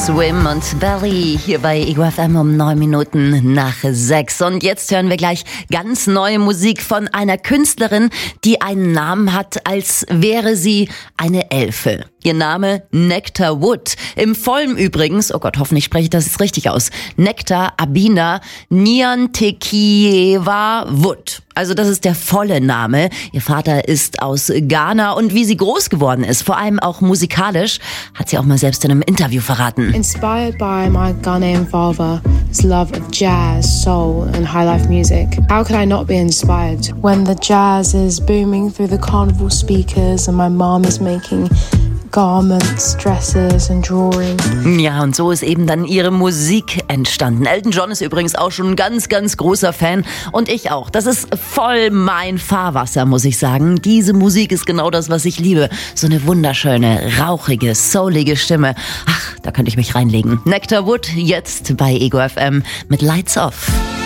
Swim und Belly hier bei Ego FM um 9 Minuten nach 6. Und jetzt hören wir gleich ganz neue Musik von einer Künstlerin, die einen Namen hat, als wäre sie eine Elfe. Ihr Name Nectar Wood. Im Vollen übrigens, oh Gott, hoffentlich spreche ich das jetzt richtig aus, Nectar Abina Nyantekieva Wood. Also das ist der volle Name. Ihr Vater ist aus Ghana und wie sie groß geworden ist, vor allem auch musikalisch, hat sie auch mal selbst in einem Interview verraten. Inspired by my Ghanaian father's love of jazz, soul and high life music. How could I not be inspired when the jazz is booming through the carnival speakers and my mom is making garments, dresses and drawing. Ja, und so ist eben dann ihre Musik entstanden. Elton John ist übrigens auch schon ein ganz, ganz großer Fan und ich auch. Das ist voll mein Fahrwasser, muss ich sagen. Diese Musik ist genau das, was ich liebe. So eine wunderschöne, rauchige, soulige Stimme. Ach, da könnte ich mich reinlegen. Nectar Wood jetzt bei Ego FM mit Lights Off.